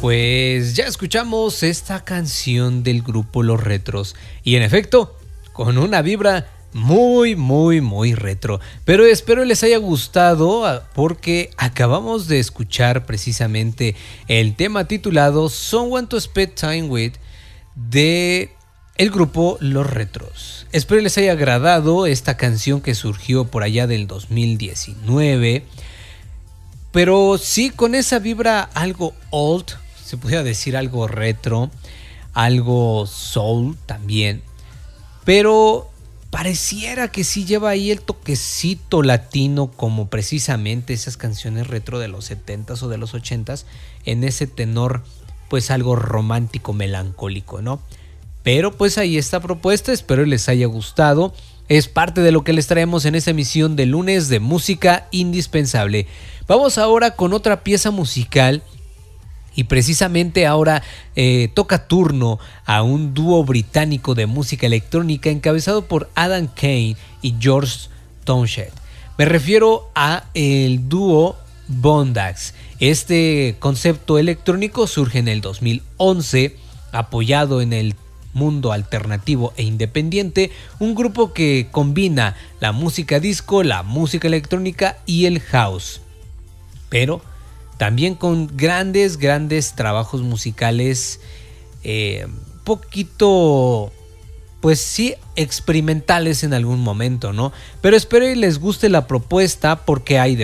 Pues ya escuchamos esta canción del grupo Los Retros y en efecto, con una vibra muy retro. Pero espero les haya gustado porque acabamos de escuchar precisamente el tema titulado Someone to Spend Time With de el grupo Los Retros. Espero les haya agradado esta canción que surgió por allá del 2019. Pero sí con esa vibra algo old, se podría decir algo retro, algo soul también. Pero pareciera que sí lleva ahí el toquecito latino, como precisamente esas canciones retro de los 70s o de los 80s, en ese tenor pues algo romántico, melancólico, ¿no? Pero pues ahí está propuesta, espero les haya gustado. Es parte de lo que les traemos en esta emisión de lunes de música indispensable. Vamos ahora con otra pieza musical. Y precisamente ahora toca turno a un dúo británico de música electrónica encabezado por Adam Kane y George Townshend. Me refiero a el dúo Bondax. Este concepto electrónico surge en el 2011, apoyado en el mundo alternativo e independiente, un grupo que combina la música disco, la música electrónica y el house. Pero también con grandes trabajos musicales, poquito, pues sí, experimentales en algún momento, ¿no? Pero espero y les guste la propuesta porque hay de